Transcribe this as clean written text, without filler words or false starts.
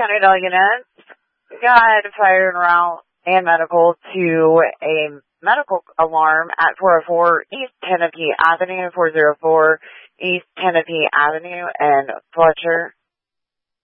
County Delegate, got fire and route and medical to a medical alarm at 404 East Tennessee Avenue, 404 East Tennessee Avenue in Fletcher.